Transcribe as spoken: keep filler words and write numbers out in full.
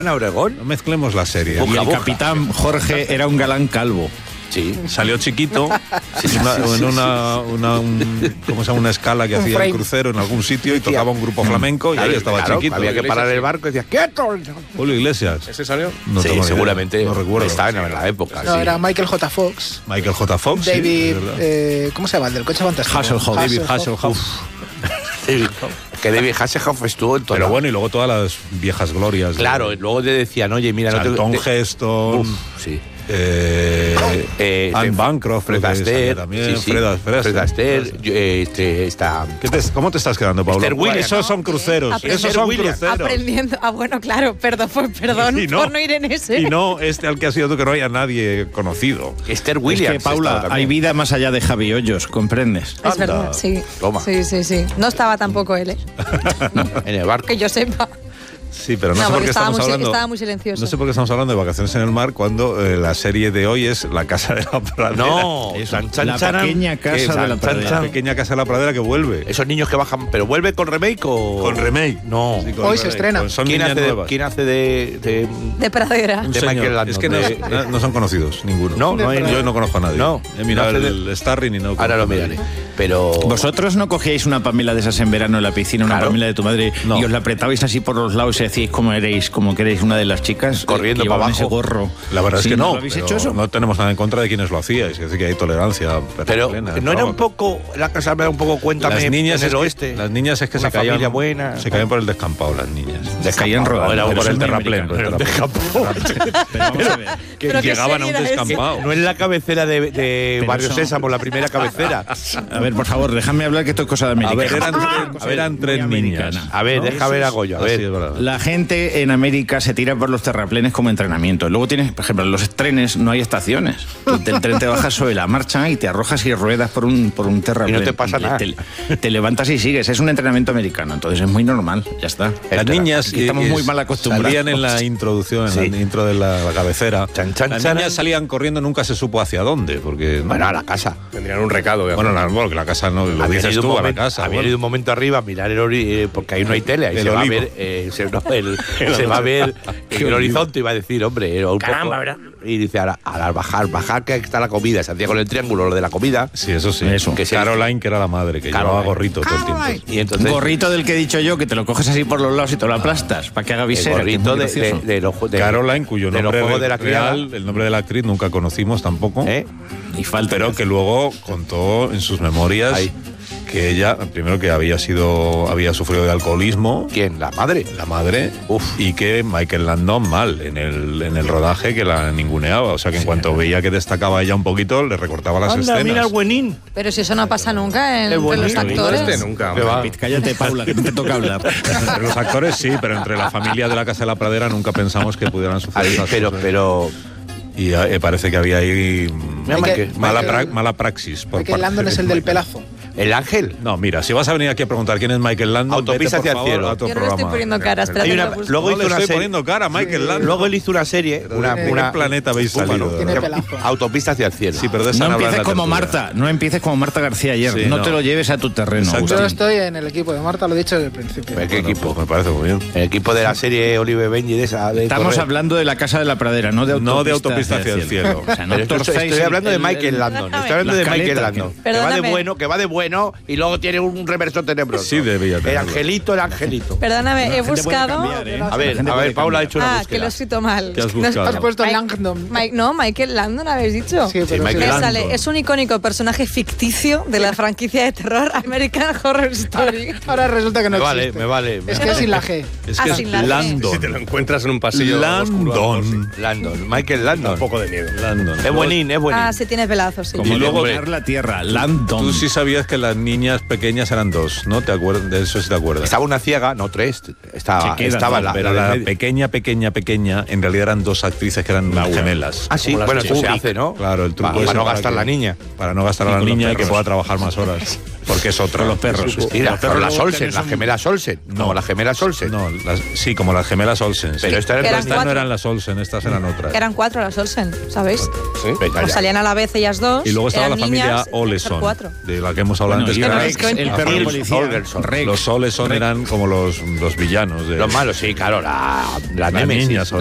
Obregón. No mezclemos la serie. Y el capitán Jorge era un galán calvo. Sí. Salió chiquito, sí, una, sí, sí, en una, una, un, ¿cómo se llama? Una escala que hacía el crucero en algún sitio y tocaba un grupo flamenco y ahí estaba claro, chiquito. Había que parar el barco y decía, ¡quieto! Julio Iglesias. ¿Ese salió? No sí, seguramente. No recuerdo. Estaba en la época. No, sí. era Michael J. Fox. Michael J. Fox. David, sí, eh, ¿cómo se llama? El del coche fantástico. Hasselhoff. David Hasselhoff. Que David Hasselhoff estuvo en todo. Pero bueno, y luego todas las viejas glorias. Claro, de, luego te decían, oye, mira... Charlton no te, Heston. Uf, sí. Eh, eh, Anne Bancroft, Fred Astaire, también, sí, sí. Fred, Fred, Fred Astaire, eh, este, está... ¿Qué te, ¿Cómo te estás quedando, Pablo? Esther Williams, esos ¿no? son cruceros, Aprender, esos son Williams. cruceros. Aprendiendo. Ah, bueno, claro, perdón, perdón y no, por no ir en ese. Y no este al que has ido tú, que no haya nadie conocido. Esther Williams. Es que, Paula, hay vida más allá de Javi Hoyos, ¿comprendes? Es verdad, sí. Toma. Sí, sí, sí. No estaba tampoco él, ¿eh? En el barco. Que yo sepa. Sí, pero no, No, sé por porque qué estaba estamos muy, hablando. estaba muy silencioso. No sé por qué estamos hablando de Vacaciones en el Mar cuando eh, la serie de hoy es La Casa de la Pradera. No, Eso, chan, chan, la charan, pequeña casa que de la chan, pradera. chan, La pequeña Casa de la Pradera que vuelve. Esos niños que bajan, pero vuelve con remake o Con remake. No. Sí, con Hoy se remake. estrena. Con- Son ¿Quién niñas hace, de, nuevas. ¿Quién hace de, de, De pradera. Un de señor. Michael Landon? Es que no, De- no- no son conocidos, ninguno. No, no hay- Yo no conozco a nadie. No. He mirado No hace el Starring y no conozco Ahora lo a nadie. miraré. Pero... ¿Vosotros no cogíais una Pamela de esas en verano en la piscina, una Claro. Pamela de tu madre, No. y os la apretabais así por los lados y decíais cómo erais, como que erais una de las chicas? Corriendo que para llevaban abajo. ese gorro. La verdad Sí, es que no. ¿lo habéis pero hecho eso? No tenemos nada en contra de quienes lo hacíais. Es decir, que hay tolerancia. Pero plena, no era ¿no? un poco... La casa me da un poco cuéntame Las niñas en es el que- oeste. Las niñas es que Una se caían. familia buena. Se caían por el descampado, las niñas. Se caían rodando. Era pero por eso el es muy terraplén. por el americano. terraplén. Pero vamos a ver. Que Pero qué llegaban a un seriedad es descampado. No es la cabecera de, de Pero Barrio eso- Sésamo, la primera cabecera. A ver, por favor, déjame hablar que esto es cosa de América. A ver, eran, Cosa a ver, eran muy tres niñas. americana. A ver, ¿No? deja Eso ver a es- Goyo, a Así ver. es verdad. La gente en América se tira por los terraplenes como entrenamiento. Luego tienes, por ejemplo, en los trenes no hay estaciones. Tú, el tren te bajas sobre la marcha y te arrojas y ruedas por un, por un terraplén. Y no te pasa nada. Te, te levantas y sigues. Es un entrenamiento americano, entonces es muy normal. Ya está. Las niñas Aquí estamos eh, muy mal acostumbrados. salían en la introducción, en Sí. la intro de la, la cabecera. Chan, chan, Las charan. niñas salían corriendo, nunca se supo hacia dónde, porque Bueno, a la casa. Tendrían un recado. de bueno, la, bueno, que la casa no lo Habían dices ido un tú a la momento- casa. habían bueno. ido un momento arriba a mirar el ori eh, porque ahí no hay tele, ahí El se va a olivo. ver, eh, se, no, el- se va a ver el, olivo. horizonte y va a decir, hombre, eh, un Caramba, poco, ¿verdad? y dice, ahora, ahora bajar, bajar que está la comida, se hacía con el triángulo lo de la comida. Sí, eso sí. Eso. Que Caroline, que era la madre, que Caroline. llevaba gorrito todo el tiempo. Y Un entonces gorrito del que he dicho yo, que te lo coges así por los lados y te lo aplastas, para que haga el visera. que es gorrito muy de, de, gracioso. de los ju- de- Caroline, cuyo de los nombre juegos de la criada, real, el nombre de la actriz nunca conocimos tampoco. ¿eh? Y falta. Pero que luego contó en sus memorias Ahí. que ella, primero que había sido, había sufrido de alcoholismo, ¿Quién? La madre. la madre, Uf. y que Michael Landon mal en el, en el rodaje, que la ninguneaba. O sea que en cuanto veía que destacaba ella un poquito, le recortaba las Anda, escenas. mira el buenín. Pero si eso no pasa nunca en, Qué entre los bonito. actores. Este nunca. Que va. Cállate, Paula, que no te toca hablar. Entre los actores sí, pero entre la familia de la Casa de la Pradera nunca pensamos que pudieran sufrir Ahí, esas pero, cosas. pero Y eh, parece que había ahí mm, Mira, Michael- Michael- mala, Michael- pra- mala praxis. por Michael parte Landon de es el del Michael. pelazo. el ángel. No, mira, si vas a venir aquí a preguntar quién es Michael Landon, Autopista vete, por hacia el favor, cielo. a otro Yo no le estoy programa. poniendo cara, espérate. Hay una- que lo busco. luego No hizo le una estoy serie. poniendo cara a Michael Landon. Luego él hizo una serie, una, ¿De una qué planeta habéis salido? de Tiene verdad? pelazo. Autopista hacia el cielo. Sí, pero de esa No no hablar empieces en la como tertulia. Marta, no empieces como Marta García ayer. Sí, no, no. te lo lleves a tu terreno. Exacto. Agustín. Yo estoy en el equipo de Marta, lo he dicho desde el principio. ¿Qué Bueno, equipo? pues me parece muy bien. El equipo de la serie Oliver Benji de esa. De Estamos correr. hablando de la Casa de la Pradera, no de autopista, No de autopista hacia el cielo. O sea, no Pero esto- estoy, torcéis estoy el- hablando de el- Michael el- Landon. Estoy hablando La de Michael escaleta, Landon. que- Que va de Perdóname. bueno, que va de bueno y luego tiene un reverso tenebroso. Sí, debía El tenerlo. angelito, el angelito. Perdóname, La he gente puede buscado. cambiar, ¿eh? A La ver, gente a puede ver, Paula ha cambiar. hecho una Ah, que búsqueda. lo he escrito mal. ¿Qué has Es que no es- buscado? Has puesto Mike- Langdon. Mike- no, Michael Landon habéis dicho. Sí, pero Michael Me sí. Landon. sale, es un icónico personaje ficticio de la franquicia de terror American Horror Story. Ahora resulta que no Me vale, existe. me vale. Es que es sin la G. Es Ah, que sin es la G. Landon. Si te lo encuentras en un pasillo oscuro, Landon. Landon, Michael un Landon. poco de miedo. Landon. Es buenín, es buenín. Ah, sí, tiene pelazos, sí. Como Y luego- luego la tierra, Landon. Tú sí sabías que las niñas pequeñas eran dos, ¿no? ¿Te acuerdas? De eso sí te acuerdas. Estaba una ciega, no tres. Estaba, Se quedan, estaba ¿no? la, Pero la la de medio. pequeña, pequeña, pequeña, en realidad eran dos actrices que eran gemelas. Ah, sí, Como las bueno, eso se Kubrick. hace, ¿no? Claro, el truco Para, ese para no gastar que- la niña. Para no gastar a Y la con los niña y que perros. pueda trabajar más horas. porque es otra. Los perros. Mira, Los perros con las luego Olsen, tenés las un- gemelas Olsen. No. Como las gemelas Olsen. No, las- sí, como las gemelas Olsen. Pero sí. esta era Eran Estas cuatro. no eran las Olsen, estas eran otras. Eran cuatro las Olsen, ¿sabéis? Venga, Pues ya. salían a la vez ellas dos. Y luego estaba eran la familia niñas, Oleson, cuatro. de la que hemos hablado Bueno, antes. y que no, era- Rex, es que- el perro Nils policía. Holgersson. Rex. Los Oleson Rex. eran como los, los villanos. De, Los malos, sí, claro, la, la las Némesis. niñas.